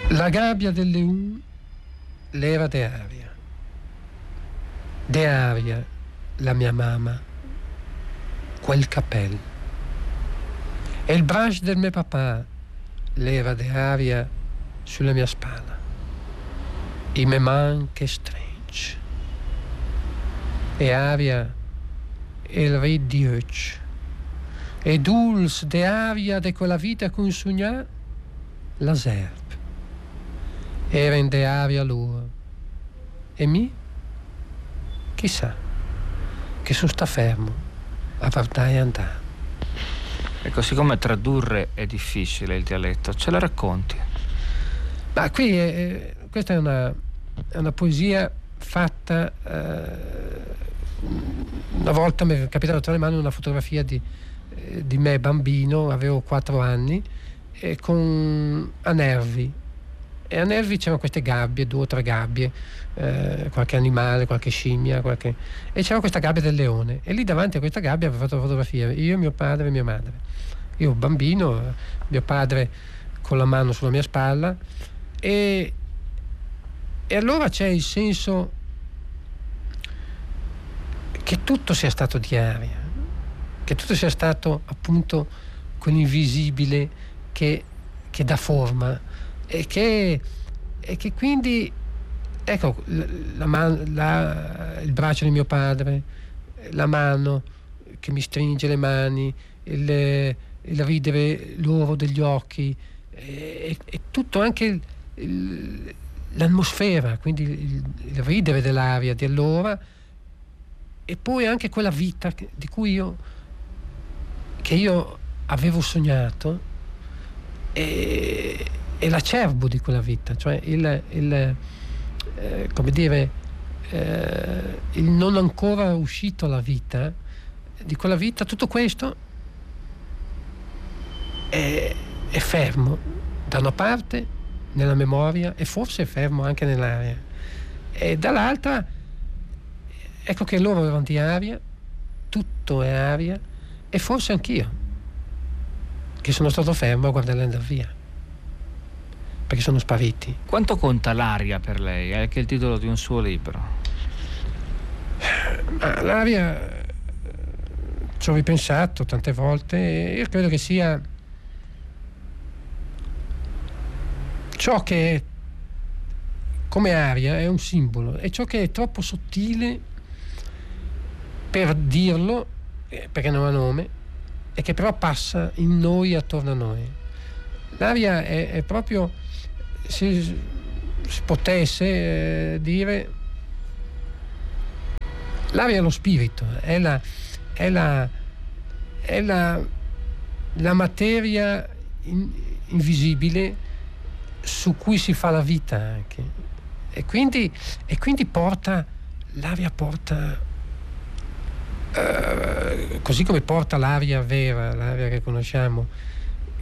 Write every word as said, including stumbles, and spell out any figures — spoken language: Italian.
La gabbia del leun l'era de aria. De aria, la mia mamma, quel cappello. E il braccio del mio papà l'era de aria sulla mia spalla. I me man che strange. E aria il rid di Öc. E dulce de aria de quella vita con sognar la serpe. Era in de aria loro. E mi? Chissà, che su sta fermo a guardare andare. Ecco, siccome tradurre è difficile il dialetto, ce la racconti? Ma qui è, questa è una, è una poesia fatta, eh, una volta mi è capitato tra le mani una fotografia di, eh, di me bambino, avevo quattro anni, e con a Nervi. E a Nervi c'erano queste gabbie, due o tre gabbie, eh, qualche animale, qualche scimmia, qualche... e c'era questa gabbia del leone. E lì davanti a questa gabbia avevo fatto la fotografia, io, mio padre e mia madre. Io bambino, mio padre con la mano sulla mia spalla, e, e allora c'è il senso che tutto sia stato di aria, che tutto sia stato appunto quell'invisibile che, che dà forma. E che, e che quindi ecco la, la, la, il braccio di mio padre, la mano che mi stringe le mani, il, il ridere loro degli occhi, e, e tutto, anche il, il, l'atmosfera, quindi il, il ridere dell'aria di allora, e poi anche quella vita che, di cui io che io avevo sognato, e e l'acerbo di quella vita, cioè il, il eh, come dire eh, il non ancora uscito alla vita di quella vita, tutto questo è, è fermo da una parte nella memoria e forse è fermo anche nell'aria, e dall'altra ecco che loro erano di aria, tutto è aria, e forse anch'io che sono stato fermo a guardarli andare via perché sono spariti. Quanto conta l'aria per lei? È anche il titolo di un suo libro. Ma l'aria ci ho ripensato tante volte, e io credo che sia ciò che come aria è un simbolo, è ciò che è troppo sottile per dirlo, perché non ha nome, e che però passa in noi, attorno a noi. L'aria è, è proprio, se si potesse eh, dire, l'aria è lo spirito, è la, è la, è la, la materia in, invisibile su cui si fa la vita anche, e quindi, e quindi porta, l'aria porta, eh, così come porta l'aria vera, l'aria che conosciamo,